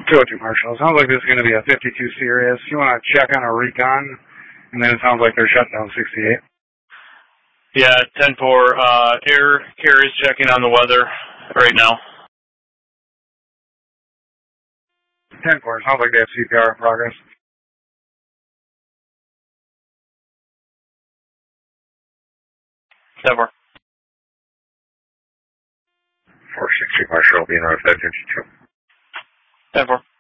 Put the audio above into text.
202 Marshall. Sounds like this is going to be a 52 Sirius. You want to check on a recon, and then it sounds like they're shutting down 68. Yeah, 10-4. Air carriers checking on the weather right now. 10-4. Sounds like they have CPR in progress. Never. 460 Marshall, being on 552. 10-4.